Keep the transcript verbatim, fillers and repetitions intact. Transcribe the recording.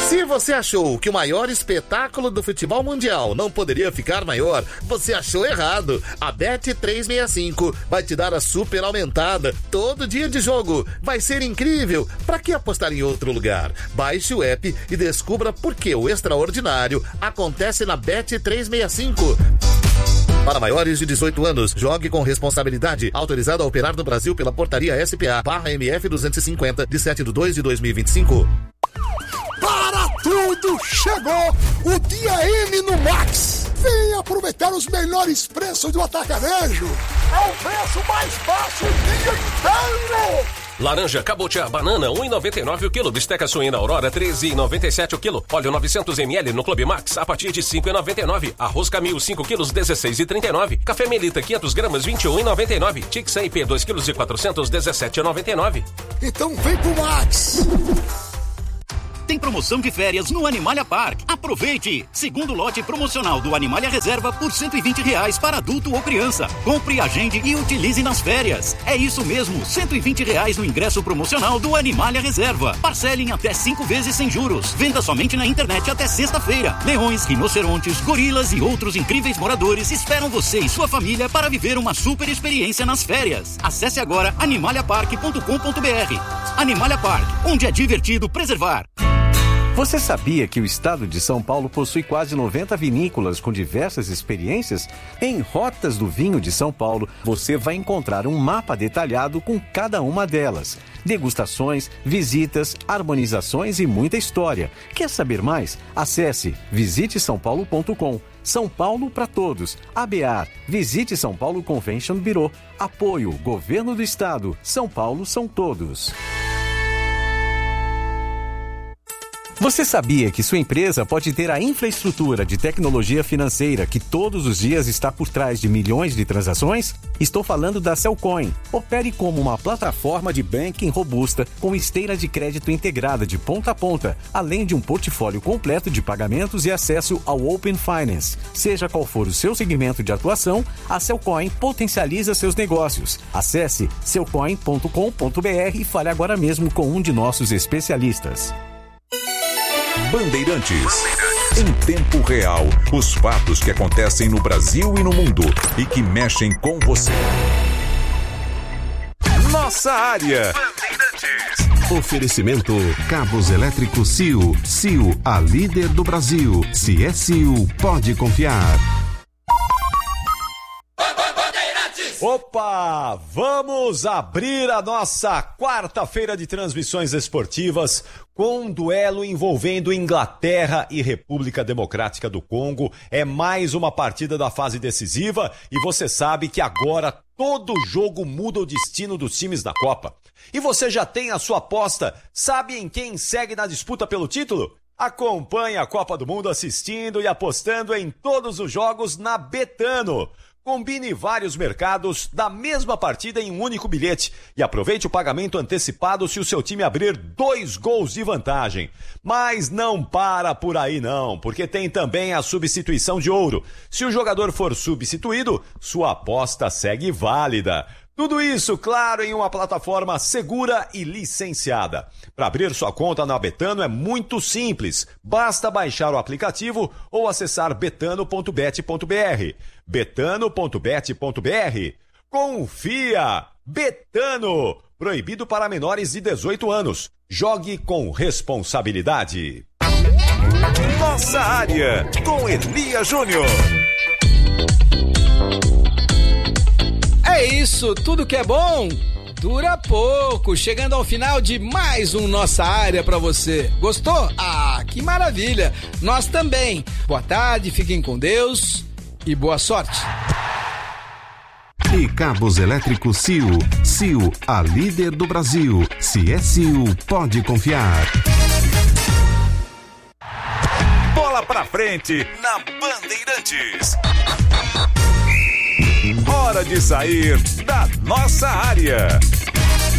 Se você achou que o maior espetáculo do futebol mundial não poderia ficar maior, você achou errado. A Bet trezentos e sessenta e cinco vai te dar a super aumentada. Todo dia de jogo vai ser incrível. Para que apostar em outro lugar? Baixe o app e descubra por que o extraordinário acontece na Bet trezentos e sessenta e cinco. Para maiores de dezoito anos, jogue com responsabilidade. Autorizado a operar no Brasil pela portaria S P A barra M F duzentos e cinquenta, de sete de dois de dois mil e vinte e cinco. Para tudo! Chegou o dia M no Max! Vem aproveitar os melhores preços do atacarejo! É o preço mais baixo o dia inteiro! Laranja, cabotiá, banana, um real e noventa e nove o quilo. Bisteca suína Aurora, treze reais e noventa e sete o quilo. Óleo novecentos mililitros no Clube Max, a partir de cinco reais e noventa e nove. Arroz Camil, cinco quilos, dezesseis reais e trinta e nove. Café Melita, quinhentos gramas, vinte e um reais e noventa e nove. Tix I P, dois quilos e quatrocentos, dezessete reais e noventa e nove. Então vem pro Max! Tem promoção de férias no Animalia Park. Aproveite! Segundo lote promocional do Animalia Reserva por cento e vinte reais para adulto ou criança. Compre, agende e utilize nas férias. É isso mesmo, cento e vinte reais no ingresso promocional do Animalia Reserva. Parcele em até cinco vezes sem juros. Venda somente na internet até sexta-feira. Leões, rinocerontes, gorilas e outros incríveis moradores esperam você e sua família para viver uma super experiência nas férias. Acesse agora animalia park ponto com ponto b r. Animalia Park, onde é divertido preservar. Você sabia que o estado de São Paulo possui quase noventa vinícolas com diversas experiências? Em Rotas do Vinho de São Paulo, você vai encontrar um mapa detalhado com cada uma delas. Degustações, visitas, harmonizações e muita história. Quer saber mais? Acesse visite são paulo ponto com. São Paulo para todos. A B A R. Visite São Paulo Convention Bureau. Apoio Governo do Estado. São Paulo são todos. Você sabia que sua empresa pode ter a infraestrutura de tecnologia financeira que todos os dias está por trás de milhões de transações? Estou falando da Cellcoin. Opere como uma plataforma de banking robusta com esteira de crédito integrada de ponta a ponta, além de um portfólio completo de pagamentos e acesso ao Open Finance. Seja qual for o seu segmento de atuação, a Cellcoin potencializa seus negócios. Acesse cellcoin ponto com ponto b r e fale agora mesmo com um de nossos especialistas. Bandeirantes. Em tempo real, os fatos que acontecem no Brasil e no mundo e que mexem com você. Nossa área. Bandeirantes. Oferecimento Cabos Elétricos C I O. C I O, a líder do Brasil. Se é C I O, pode confiar. Opa! Vamos abrir a nossa quarta-feira de transmissões esportivas com um duelo envolvendo Inglaterra e República Democrática do Congo. É mais uma partida da fase decisiva e você sabe que agora todo jogo muda o destino dos times da Copa. E você já tem a sua aposta? Sabe em quem segue na disputa pelo título? Acompanhe a Copa do Mundo assistindo e apostando em todos os jogos na Betano. Combine vários mercados da mesma partida em um único bilhete e aproveite o pagamento antecipado se o seu time abrir dois gols de vantagem. Mas não para por aí não, porque tem também a substituição de ouro. Se o jogador for substituído, sua aposta segue válida. Tudo isso, claro, em uma plataforma segura e licenciada. Para abrir sua conta na Betano é muito simples. Basta baixar o aplicativo ou acessar betano ponto bet ponto b r. betano ponto bet ponto b r. Confia! Betano! Proibido para menores de dezoito anos. Jogue com responsabilidade. Nossa área, com Elia Júnior. É isso, tudo que é bom dura pouco. Chegando ao final de mais um Nossa Área pra você. Gostou? Ah, que maravilha! Nós também. Boa tarde, fiquem com Deus e boa sorte. E Cabos Elétricos C I O. C I O, a líder do Brasil. Se é C I O, pode confiar. Bola pra frente na Bandeirantes. Hora de sair da nossa área.